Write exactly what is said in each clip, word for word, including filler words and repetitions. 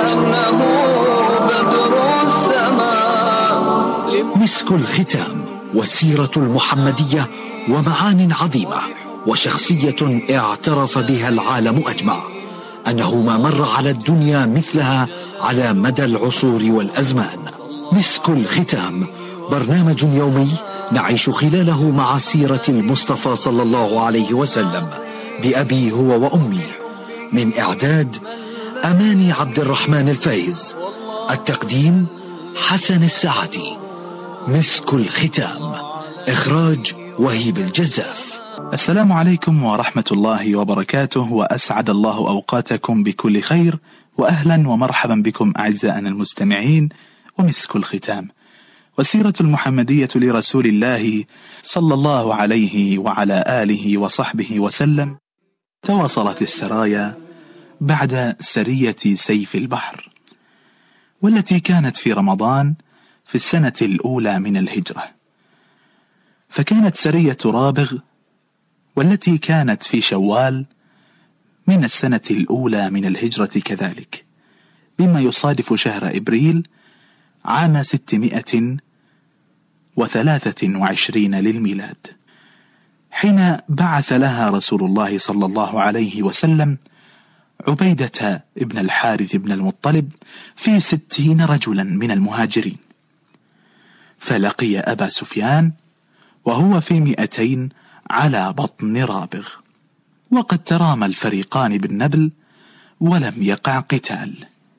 كأنه بدر السماء. مسك الختام والسيرة المحمدية ومعان عظيمة وشخصية اعترف بها العالم أجمع أنه ما مر على الدنيا مثلها على مدى العصور والأزمان. مسك الختام برنامج يومي نعيش خلاله مع سيرة المصطفى صلى الله عليه وسلم بأبي هو وأمي. من إعداد أماني عبد الرحمن الفايز، التقديم حسن السعدي. مسك الختام، إخراج وهيب الجزاف. السلام عليكم ورحمة الله وبركاته، وأسعد الله أوقاتكم بكل خير، وأهلا ومرحبا بكم أعزائنا المستمعين. ومسك الختام والسيرة المحمدية لرسول الله صلى الله عليه وعلى آله وصحبه وسلم. تواصلت السرايا بعد سرية سيف البحر، والتي كانت في رمضان في السنة الأولى من الهجرة، فكانت سرية رابغ والتي كانت في شوال من السنة الأولى من الهجرة كذلك، بما يصادف شهر إبريل عام ستمائة وثلاثة وعشرين للميلاد، حين بعث لها رسول الله صلى الله عليه وسلم عبيدة ابن الحارث ابن المطلب في ستين رجلا من المهاجرين، فلقي أبا سفيان وهو في مئتين على بطن رابغ، وقد ترامى الفريقان بالنبل ولم يقع قتال.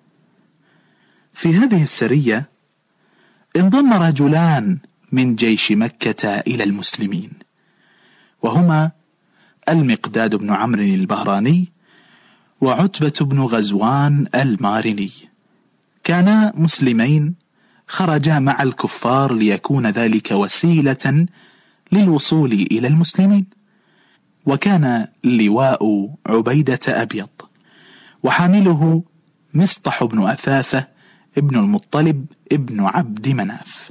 في هذه السرية انضم رجلان من جيش مكة إلى المسلمين، وهما المقداد بن عمرو البهراني وعتبة بن غزوان المارني. كانا مسلمين خرجا مع الكفار ليكون ذلك وسيلة للوصول إلى المسلمين. وكان لواء عبيدة أبيض، وحامله مصطح بن أثاثة ابن المطلب ابن عبد مناف.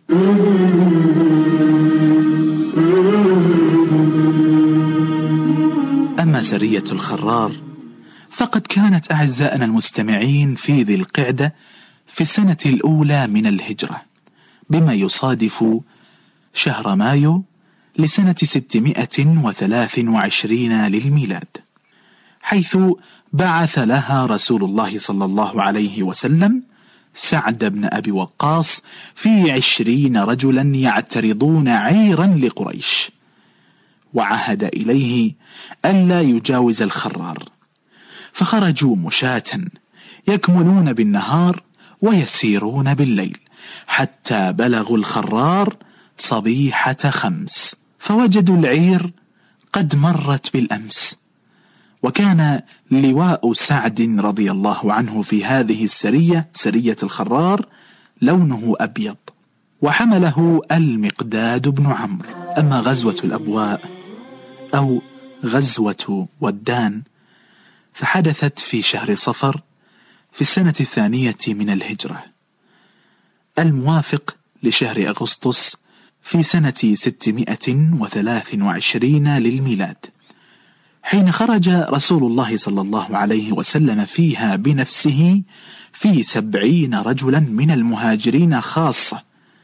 أما سرية الخرار فقد كانت أعزائنا المستمعين في ذي القعدة في السنة الأولى من الهجرة، بما يصادف شهر مايو لسنة ستمائة وثلاث وعشرين للميلاد، حيث بعث لها رسول الله صلى الله عليه وسلم سعد بن أبي وقاص في عشرين رجلا يعترضون عيرا لقريش، وعهد إليه ألا يجاوز الخرار، فخرجوا مشاة يكمنون بالنهار ويسيرون بالليل حتى بلغوا الخرار صبيحة خمس، فوجدوا العير قد مرت بالأمس. وكان لواء سعد رضي الله عنه في هذه السرية سرية الخرار لونه أبيض، وحمله المقداد بن عمرو. أما غزوة الأبواء أو غزوة ودان فحدثت في شهر صفر في السنة الثانية من الهجرة، الموافق لشهر أغسطس في سنة ستمائة وثلاث وعشرين للميلاد، حين خرج رسول الله صلى الله عليه وسلم فيها بنفسه في سبعين رجلا من المهاجرين خاصة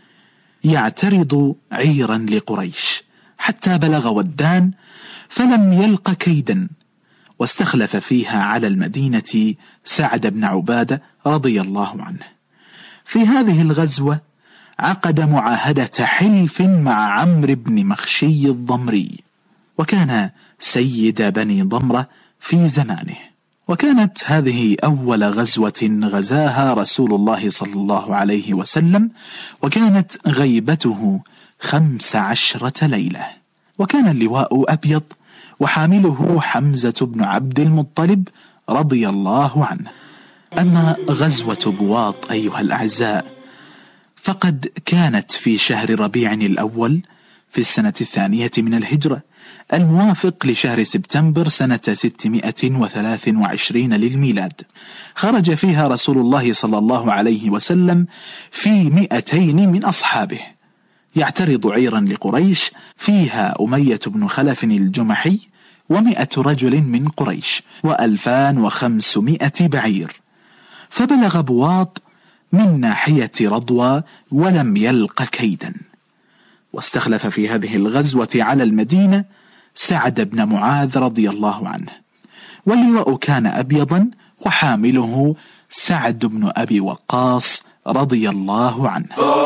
يعترض عيرا لقريش، حتى بلغ ودان فلم يلق كيدا، واستخلف فيها على المدينة سعد بن عبادة رضي الله عنه. في هذه الغزوة عقد معاهدة حلف مع عمرو بن مخشي الضمري، وكان سيد بني ضمرة في زمانه، وكانت هذه أول غزوة غزاها رسول الله صلى الله عليه وسلم، وكانت غيبته خمس عشرة ليلة. وكان اللواء أبيض، وحامله حمزة بن عبد المطلب رضي الله عنه. أما غزوة بواط أيها الأعزاء فقد كانت في شهر ربيع الأول في السنة الثانية من الهجرة، الموافق لشهر سبتمبر سنة ستمائة وثلاث وعشرين للميلاد. خرج فيها رسول الله صلى الله عليه وسلم في مئتين من أصحابه يعترض عيرا لقريش، فيها أمية بن خلف الجمحي ومئة رجل من قريش وألفان وخمسمائة بعير، فبلغ بواط من ناحية رضوى ولم يلق كيدا. واستخلف في هذه الغزوة على المدينة سعد بن معاذ رضي الله عنه، واللواء كان أبيضا وحامله سعد بن أبي وقاص رضي الله عنه.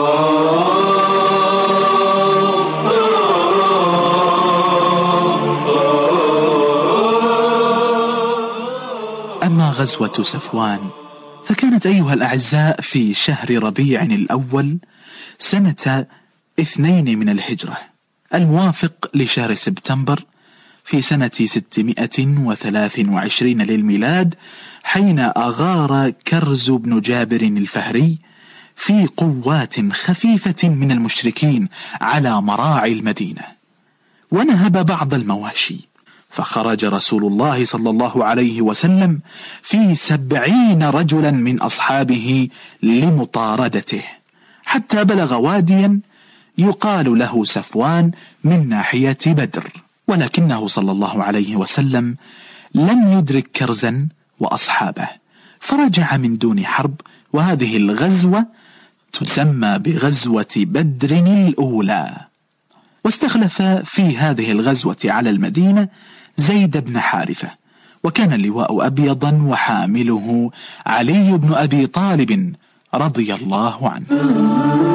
أما غزوة صفوان فكانت أيها الأعزاء في شهر ربيع الأول سنة اثنين من الهجرة، الموافق لشهر سبتمبر في سنة ستمائة وثلاث وعشرين للميلاد، حين أغار كرز بن جابر الفهري في قوات خفيفة من المشركين على مراعي المدينة، ونهب بعض المواشي، فخرج رسول الله صلى الله عليه وسلم في سبعين رجلا من أصحابه لمطاردته، حتى بلغ واديا يقال له صفوان من ناحية بدر، ولكنه صلى الله عليه وسلم لم يدرك كرزا وأصحابه، فرجع من دون حرب. وهذه الغزوة تسمى بغزوة بدر الأولى. واستخلف في هذه الغزوة على المدينة زيد بن حارثة، وكان اللواء أبيضا وحامله علي بن أبي طالب رضي الله عنه.